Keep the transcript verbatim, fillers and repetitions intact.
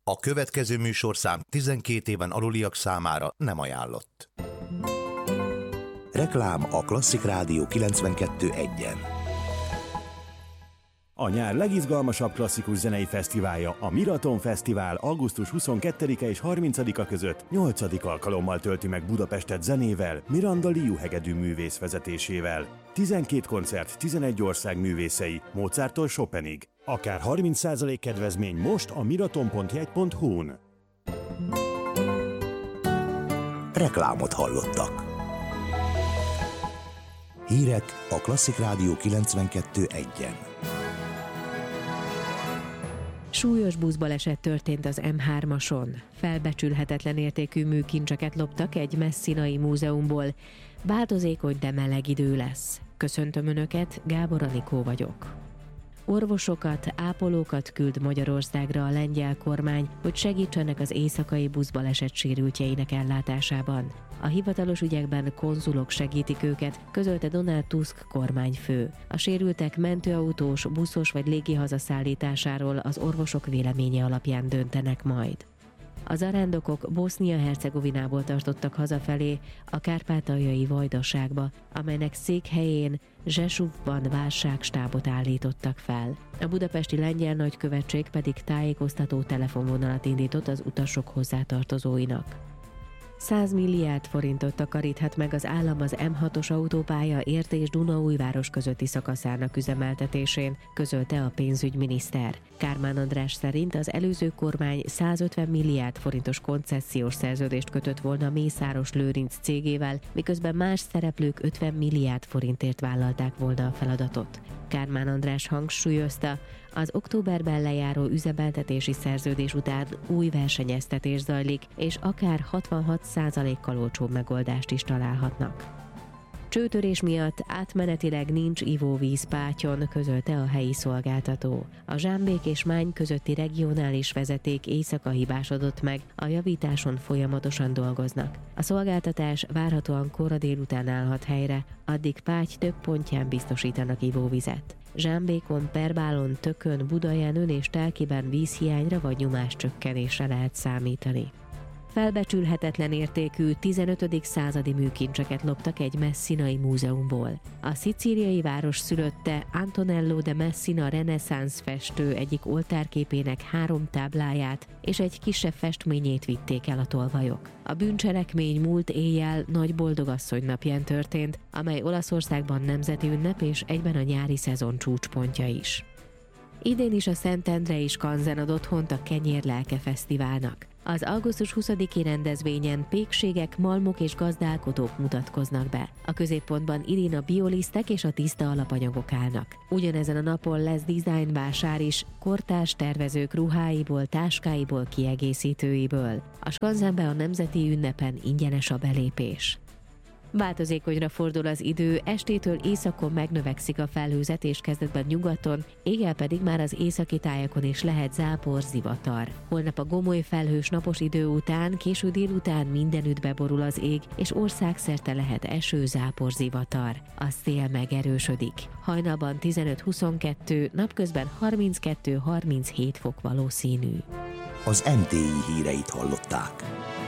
A következő műsorszám tizenkét éven aluliak számára nem ajánlott. Reklám a Klasszik Rádió kilencvenkettő egyen. A nyár legizgalmasabb klasszikus zenei fesztiválja, a Miraton Fesztivál augusztus huszonkettedike és harmincadika között nyolcadik alkalommal tölti meg Budapestet zenével, Miranda Liu hegedű művész vezetésével. tizenkét koncert, tizenegy ország művészei, Mozarttól Chopinig. Akár harminc százalék kedvezmény most a miraton pont jegy pont hu-n. Reklámot hallottak. Hírek a Klasszik Rádió kilencvenkettő egyen. Súlyos buszbaleset történt az em hármason. Felbecsülhetetlen értékű műkincseket loptak egy messzinai múzeumból. Változékony, de meleg idő lesz. Köszöntöm Önöket, Gábor Anikó vagyok. Orvosokat, ápolókat küld Magyarországra a lengyel kormány, hogy segítsenek az éjszakai buszbaleset sérültjeinek ellátásában. A hivatalos ügyekben konzulok segítik őket, közölte Donald Tusk kormányfő. A sérültek mentőautós, buszos vagy légi hazaszállításáról az orvosok véleménye alapján döntenek majd. A zarándokok Bosznia-Hercegovinából tartottak hazafelé a kárpátaljai Vajdaságba, amelynek székhelyén Zsesuvban válságstábot állítottak fel. A budapesti lengyel nagykövetség pedig tájékoztató telefonvonalat indított az utasok hozzátartozóinak. száz milliárd forintot takaríthat meg az állam az em hatos autópálya Érd és Dunaújváros közötti szakaszának üzemeltetésén, közölte a pénzügyminiszter. Kármán András szerint az előző kormány százötven milliárd forintos koncesziós szerződést kötött volna Mészáros Lőrinc cégével, miközben más szereplők ötven milliárd forintért vállalták volna a feladatot. Kármán András hangsúlyozta, az októberben lejáró üzemeltetési szerződés után új versenyeztetés zajlik, és akár hatvanhat százalékkal olcsóbb megoldást is találhatnak. Csőtörés miatt átmenetileg nincs ivóvíz Pátyon, közölte a helyi szolgáltató. A Zsámbék és Mány közötti regionális vezeték éjszaka hibásodott meg, a javításon folyamatosan dolgoznak. A szolgáltatás várhatóan kora délután állhat helyre, addig Páty több pontján biztosítanak ivóvizet. Zsámbékon, Perbálon, Tökön, Budajenőn és Telkiben vízhiányra vagy nyomáscsökkenésre lehet számítani. Felbecsülhetetlen értékű tizenötödik századi műkincseket loptak egy messzinai múzeumból. A szicíliai város szülötte Antonello de Messina reneszánsz festő egyik oltárképének három tábláját és egy kisebb festményét vitték el a tolvajok. A bűncselekmény múlt éjjel Nagy Boldogasszony napján történt, amely Olaszországban nemzeti ünnep és egyben a nyári szezon csúcspontja is. Idén is a Szentendrei Skanzen ad otthont a Kenyérlelke Fesztiválnak. Az augusztus huszadiki rendezvényen pékségek, malmok és gazdálkodók mutatkoznak be. A középpontban idén a biolisztek és a tiszta alapanyagok állnak. Ugyanezen a napon lesz design vásár is, kortárs tervezők ruháiból, táskáiból, kiegészítőiből. A Skanzenbe a nemzeti ünnepen ingyenes a belépés. Változékonyra fordul az idő, estétől északon megnövekszik a felhőzet és kezdetben nyugaton, éjjel pedig már az északi tájakon is lehet zápor, zivatar. Holnap a gomoly felhős napos idő után, késő délután mindenütt beborul az ég, és országszerte lehet eső, zápor, zivatar. A szél megerősödik. Hajnalban tizenöt-huszonkettő, napközben harminckettő-harminchét fok valószínű. Az em té i híreit hallották.